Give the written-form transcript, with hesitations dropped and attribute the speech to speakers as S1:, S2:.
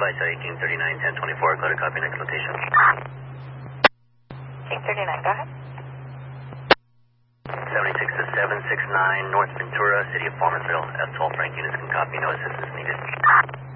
S1: Flight 1839, 1024, clear to copy, next location.
S2: 1839, go ahead.
S1: 76 to 769, North Ventura, City of Palmersville. F12 Frank units can copy, no assistance needed.